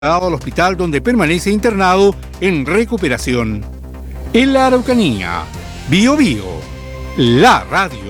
al hospital donde permanece internado en recuperación. En la Araucanía, Bío Bío, la radio.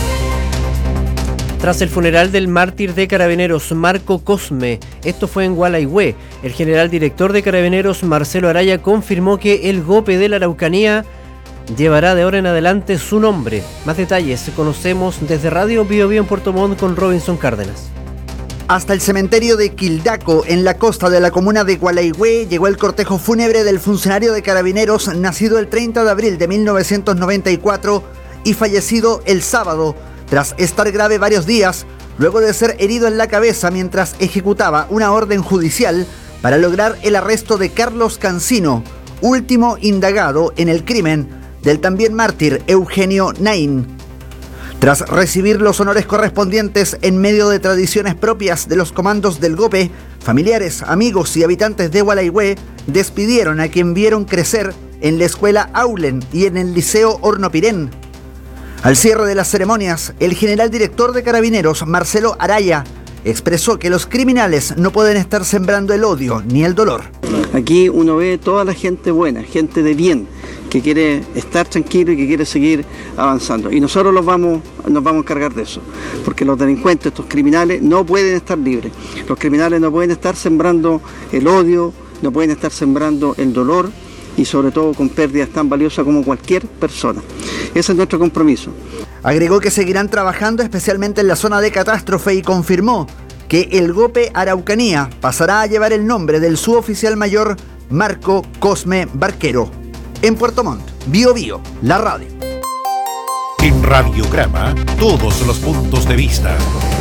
Tras el funeral del mártir de Carabineros Marco Cosme, esto fue en Gualaihue, el general director de Carabineros Marcelo Araya confirmó que el GOPE de la Araucanía llevará de ahora en adelante su nombre. Más detalles conocemos desde Radio Bío Bío en Puerto Montt con Robinson Cárdenas. Hasta el cementerio de Quildaco, en la costa de la comuna de Gualaihue, llegó el cortejo fúnebre del funcionario de Carabineros nacido el 30 de abril de 1994 y fallecido el sábado, tras estar grave varios días, luego de ser herido en la cabeza mientras ejecutaba una orden judicial para lograr el arresto de Carlos Cancino, último indagado en el crimen del también mártir Eugenio Nain. Tras recibir los honores correspondientes en medio de tradiciones propias de los comandos del GOPE, familiares, amigos y habitantes de Gualaihue despidieron a quien vieron crecer en la escuela Aulen y en el liceo Hornopirén. Al cierre de las ceremonias, el general director de Carabineros, Marcelo Araya, expresó que los criminales no pueden estar sembrando el odio ni el dolor. Aquí uno ve toda la gente buena, gente de bien, que quiere estar tranquilo y que quiere seguir avanzando. Y nosotros nos vamos a encargar de eso, porque los delincuentes, estos criminales, no pueden estar libres. Los criminales no pueden estar sembrando el odio, no pueden estar sembrando el dolor y sobre todo con pérdidas tan valiosas como cualquier persona. Ese es nuestro compromiso. Agregó que seguirán trabajando especialmente en la zona de catástrofe y confirmó que el GOPE Araucanía pasará a llevar el nombre del suboficial mayor Marco Cosme Barquero. En Puerto Montt, Bío Bío, la radio. En Radiograma, todos los puntos de vista.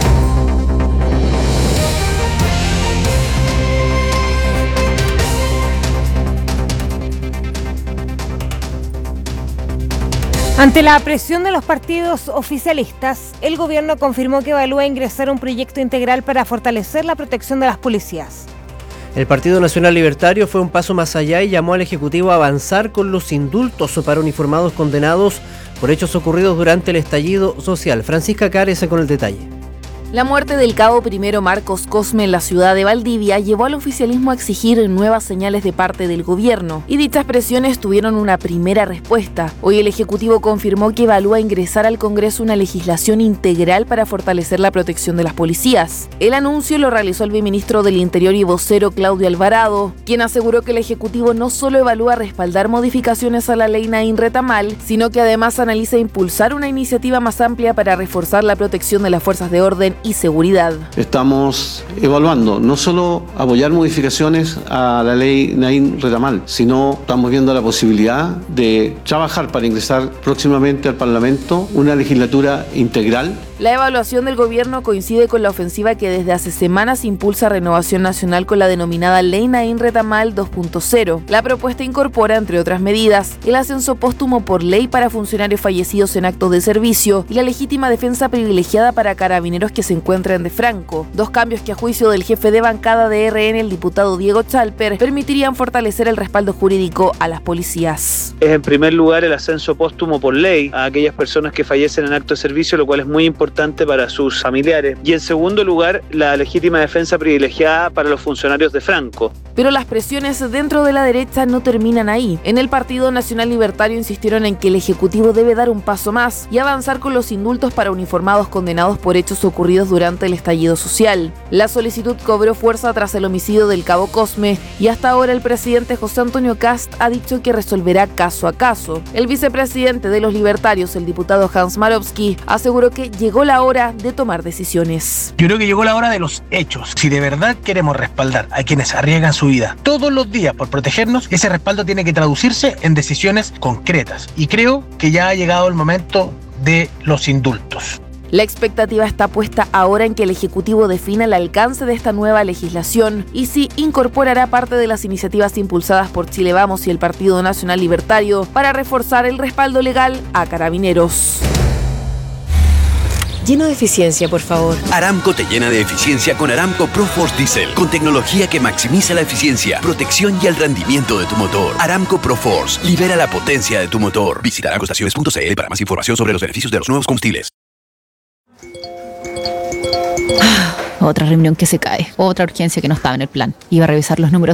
Ante la presión de los partidos oficialistas, el gobierno confirmó que evalúa ingresar un proyecto integral para fortalecer la protección de las policías. El Partido Nacional Libertario fue un paso más allá y llamó al Ejecutivo a avanzar con los indultos para uniformados condenados por hechos ocurridos durante el estallido social. Francisca Cárez con el detalle. La muerte del cabo primero Marcos Cosme en la ciudad de Valdivia llevó al oficialismo a exigir nuevas señales de parte del gobierno, y dichas presiones tuvieron una primera respuesta. Hoy el Ejecutivo confirmó que evalúa ingresar al Congreso una legislación integral para fortalecer la protección de las policías. El anuncio lo realizó el viceministro del Interior y vocero Claudio Alvarado, quien aseguró que el Ejecutivo no solo evalúa respaldar modificaciones a la ley Nain Retamal, sino que además analiza impulsar una iniciativa más amplia para reforzar la protección de las fuerzas de orden y seguridad. Estamos evaluando no solo apoyar modificaciones a la ley Nain Retamal, sino estamos viendo la posibilidad de trabajar para ingresar próximamente al Parlamento una legislatura integral. La evaluación del gobierno coincide con la ofensiva que desde hace semanas impulsa Renovación Nacional con la denominada Ley Nain Retamal 2.0. La propuesta incorpora, entre otras medidas, el ascenso póstumo por ley para funcionarios fallecidos en actos de servicio y la legítima defensa privilegiada para carabineros que se encuentran de franco. Dos cambios que, a juicio del jefe de bancada de RN, el diputado Diego Chalper, permitirían fortalecer el respaldo jurídico a las policías. Es en primer lugar el ascenso póstumo por ley a aquellas personas que fallecen en acto de servicio, lo cual es muy importante para sus familiares. Y en segundo lugar, la legítima defensa privilegiada para los funcionarios de Franco. Pero las presiones dentro de la derecha no terminan ahí. En el Partido Nacional Libertario insistieron en que el Ejecutivo debe dar un paso más y avanzar con los indultos para uniformados condenados por hechos ocurridos durante el estallido social. La solicitud cobró fuerza tras el homicidio del cabo Cosme y hasta ahora el presidente José Antonio Kast ha dicho que resolverá caso a caso. El vicepresidente de los libertarios, el diputado Hans Marowski, aseguró que llegó la hora de tomar decisiones. Yo creo que llegó la hora de los hechos. Si de verdad queremos respaldar a quienes arriesgan su vida todos los días por protegernos, ese respaldo tiene que traducirse en decisiones concretas. Y creo que ya ha llegado el momento de los indultos. La expectativa está puesta ahora en que el Ejecutivo defina el alcance de esta nueva legislación y si incorporará parte de las iniciativas impulsadas por Chile Vamos y el Partido Nacional Libertario para reforzar el respaldo legal a carabineros. Lleno de eficiencia, por favor. Aramco te llena de eficiencia con Aramco ProForce Diesel, con tecnología que maximiza la eficiencia, protección y el rendimiento de tu motor. Aramco ProForce, libera la potencia de tu motor. Visita aramcoestaciones.cl para más información sobre los beneficios de los nuevos combustibles. Otra reunión que se cae, otra urgencia que no estaba en el plan. Iba a revisar los números